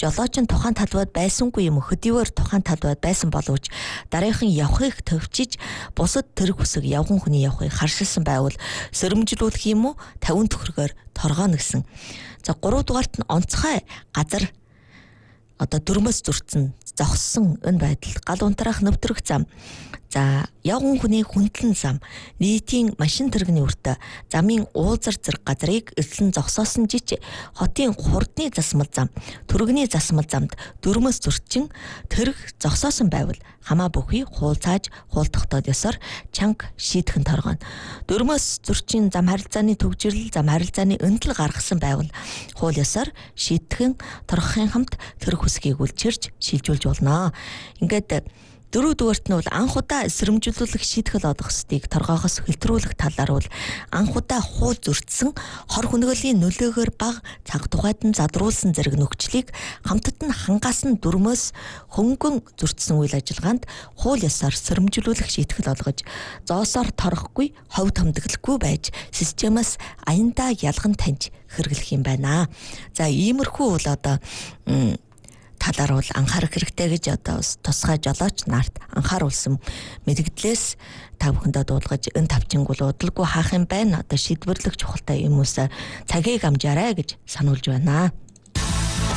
жолооч нь тухайн талбайд байсангүй юм хөдийгээр тухайн талбайд байсан боловч дараахан явахыг төвчиж бусад тэрэг хүсэг явган хүний явахыг харшилсан байвал сөрөмжлүүлэх юм уу 50 төгрөгөөр торгооно гэсэн. За 3 дугаарт нь онцгой газар дөрмөөс зөрчсөн зогссон энэ байдал гал унтраах нэвтрэх зам. За явган хүний хүндлэн зам нийтийн машин тэрэгний үртэ замын уулзар зэрэг газрыг эзлэн зогсоосон жиж хотын хурдны засмал зам түргэний засмал замд дөрмөөс зөрчин тэрэг зогсоосон байвал хамаа бүхий хуулцааж хуулдахдод ёсоор чанга шийтгэн торгоно. Дөрмөөс зөрчин зам харилцааны төвжирэл зам харилцааны өндөл гаргасан байвал хууль ёсоор шийтгэн торгохын хамт тэрэг хүсгийг үлчирч шилжүүлж болно. Ингээд 4 дугаарт нь бол анх удаа эсрэмжлүүлэх шийтгэл олох ёстыг торгоогоос хэлтрүүлэх талаар бол анх удаа хууль зөрчсөн хор хүндэгэлийн нөлөөгөөр баг цаг тухайд нь задруулсан зэрэг нөхцөлийг хамтад нь хангаасан дөрмөөс хөнгөн зөрчсөн үйл ажиллагаанд хууль ёсоор сэрэмжлүүлэх шийтгэл олгож зоосоор торгохгүй ховд томдоглохгүй байж системээс аяндаа ялган таньж хэрэглэх юм байна. За иймэрхүү бол талаар бол анхаарах хэрэгтэй гэж тусгай жолооч нарт анхааруулсан мэдгдлээс та бүхэндээ дуулгаж энэ тавчинг бол удалгүй хаах юм байна. Шийдвэрлэх чухалтай юмуусаа цагийг амжаарай гэж сануулж байна.